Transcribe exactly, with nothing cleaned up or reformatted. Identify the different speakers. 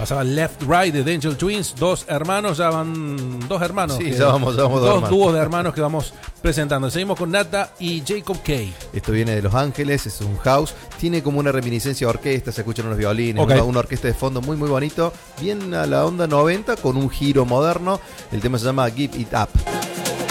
Speaker 1: Pasaba Left Right de Danger Twins, dos hermanos, ya van dos hermanos.
Speaker 2: Sí,
Speaker 1: que,
Speaker 2: ya vamos, ya vamos dos
Speaker 1: dos
Speaker 2: hermanos.
Speaker 1: dúos de hermanos que vamos presentando. Seguimos con Nata y Jacob Kay.
Speaker 2: Esto viene de Los Ángeles, es un house, tiene como una reminiscencia a orquesta, se escuchan unos violines,
Speaker 1: Okay.
Speaker 2: una, una orquesta de fondo muy muy bonito, bien a la onda noventa con un giro moderno. El tema se llama Give It Up.